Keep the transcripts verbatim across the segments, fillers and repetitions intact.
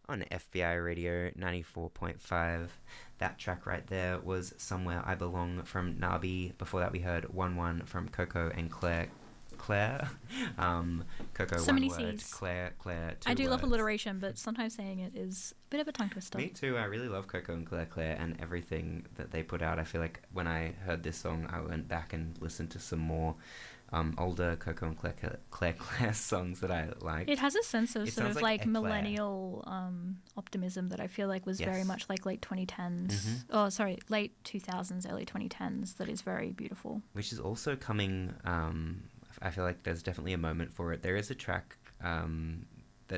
on F B I Radio ninety-four point five. That track right there was Somewhere I Belong from Nabi. Before that we heard one one from Coco and Claire. Claire? Um, Coco, so one many word. C's. Claire, Claire, two I do words. love alliteration, but sometimes saying it is a bit of a tongue twister. Me too. I really love Coco and Claire Claire and everything that they put out. I feel like when I heard this song, I went back and listened to some more um, older Coco and Claire Claire Claire songs that I like. It has a sense of It sort of sounds like, like millennial um, optimism that I feel like was Yes. very much like late twenty tens. Mhm. Oh, sorry, late two thousands, early twenty tens. That is very beautiful. Which is also coming. Um, I feel like there's definitely a moment for it. There is a track um, that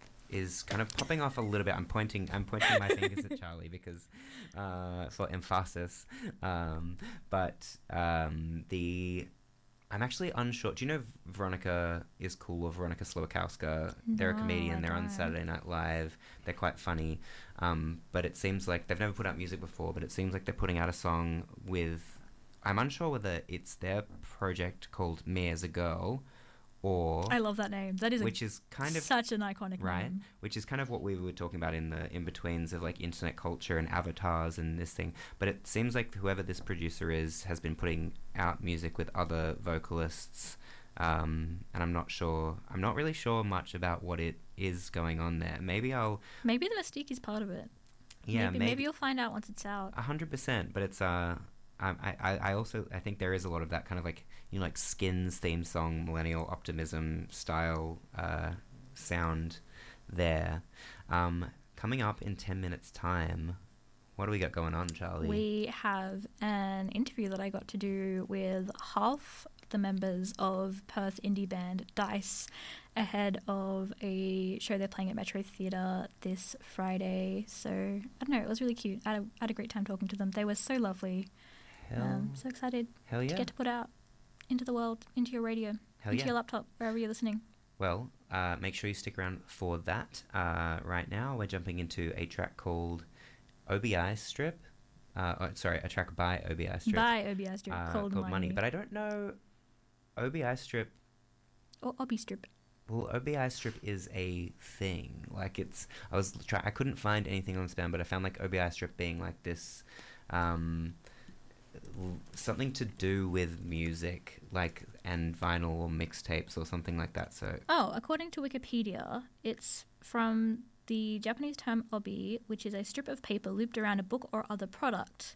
is kind of popping off a little bit. I'm pointing. I'm pointing my fingers at Charlie because uh, for emphasis. Um, but um, the I'm actually unsure. Do you know Veronica is Cool or Veronica Slowakowska? They're a No, comedian. I They're on don't. Saturday Night Live. They're quite funny. Um, but it seems like they've never put out music before. But it seems like they're putting out a song with. I'm unsure whether it's their project called Me as a Girl, or I love that name. That is a, which is kind of such an iconic right, name. which is kind of what we were talking about in the in betweens of like internet culture and avatars and this thing. But it seems like whoever this producer is has been putting out music with other vocalists, um, and I'm not sure. I'm not really sure much about what it is going on there. Maybe I'll. Maybe the mystique is part of it. Yeah, maybe, maybe, maybe you'll find out once it's out. A hundred percent, but it's uh, um, I, I, I also I think there is a lot of that kind of like you know like Skins theme song, millennial optimism style uh, sound there. Um, coming up in ten minutes time, what do we got going on, Charlie? We have an interview that I got to do with half the members of Perth indie band Dice ahead of a show they're playing at Metro Theatre this Friday. So, I don't know, it was really cute. I had a, I had a great time talking to them. They were so lovely. Hell, Um, so excited hell to yeah. get to put out into the world, into your radio, Hell into yeah. your laptop, wherever you're listening. Well, uh, make sure you stick around for that. Uh, right now, we're jumping into a track called O B I Strip. Uh, oh, sorry, a track by O B I Strip. By O B I Strip, uh, called, Money. But I don't know. O B I Strip. Or Obby Strip. Well, O B I Strip is a thing. Like it's. I was try. I couldn't find anything on this band, but I found like O B I Strip being like this. Um, l- something to do with music, like and vinyl or mixtapes or something like that. So Oh, according to Wikipedia, it's from the Japanese term obi, which is a strip of paper looped around a book or other product.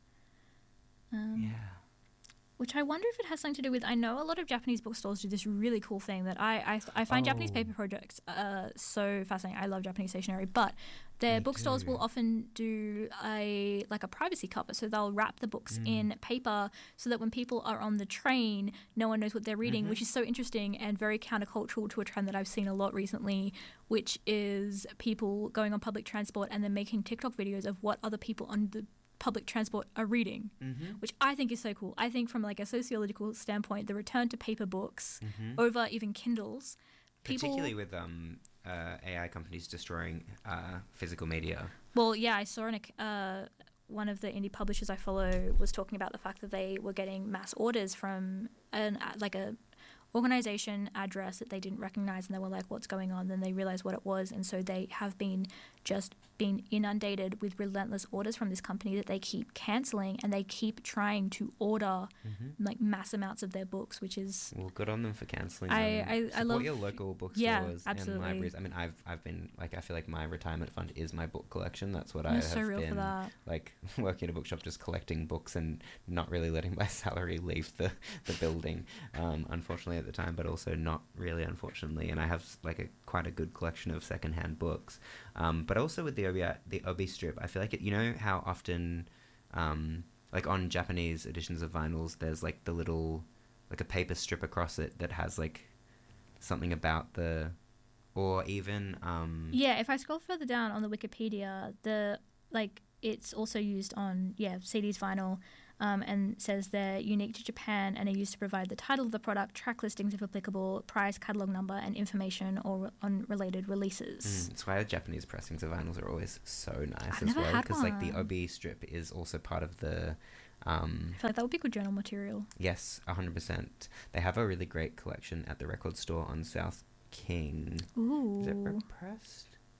Um, yeah. Which I wonder if it has something to do with. I know a lot of Japanese bookstores do this really cool thing that I I, I find Oh. Japanese paper projects uh, so fascinating. I love Japanese stationery, but their Me bookstores too. will often do a like a privacy cover, so they'll wrap the books Mm. in paper so that when people are on the train, no one knows what they're reading, Mhm. which is so interesting and very countercultural to a trend that I've seen a lot recently, which is people going on public transport and then making TikTok videos of what other people on the public transport are reading, Mm-hmm. which I think is so cool. I think from like a sociological standpoint, the return to paper books Mm-hmm. over even Kindles, people. Particularly with um, uh, A I companies destroying uh, physical media. Well, yeah, I saw in a, uh, one of the indie publishers I follow was talking about the fact that they were getting mass orders from an uh, like a organization address that they didn't recognize, and they were like, what's going on? Then they realized what it was, and so they have been just been inundated with relentless orders from this company that they keep canceling, and they keep trying to order Mm-hmm. like mass amounts of their books, which is Well, good on them for cancelling. I- them. I- I Support love- your local bookstores Yeah, and absolutely. libraries. I mean, I've I've been like I feel like my retirement fund is my book collection. That's what I You're have so real for been that. like working at a bookshop, just collecting books and not really letting my salary leave the the building. Um, unfortunately, at the time, but also not really unfortunately. And I have like a quite a good collection of secondhand books. Um, but also with the O B I, the O B strip, I feel like it. You know how often. Um, like on Japanese editions of vinyls, there's like the little, like a paper strip across it that has like something about the, or even, um, yeah. If I scroll further down on the Wikipedia, the like it's also used on yeah C Ds, vinyl, um, and says they're unique to Japan and are used to provide the title of the product, track listings if applicable, price, catalog number, and information or on related releases. Mm, that's why the Japanese pressings of vinyls are always so nice I've as never well, had because like the one. O B strip is also part of the. Um, I feel like that would be good journal material. yes, a hundred percent. They have a really great collection at the record store on South King. Ooh, Is it repressed?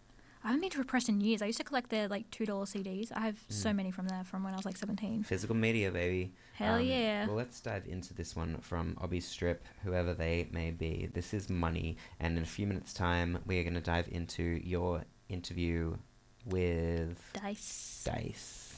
I haven't been to Repressed in years. I used to collect their like two dollar C Ds. I have so Mm. many from there from when I was like seventeen. Physical media, baby. Hell Um, yeah. Well, let's dive into this one from Obby Strip, whoever they may be. This is Money, and in a few minutes' time, we are going to dive into your interview with Dice. Dice.